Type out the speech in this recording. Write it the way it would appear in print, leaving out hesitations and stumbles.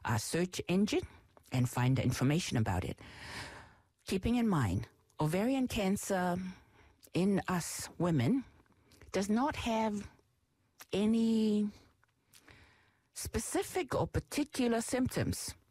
search engine and find information about it. Keeping in mind, ovarian cancer in us women does not have any specific or particular symptoms.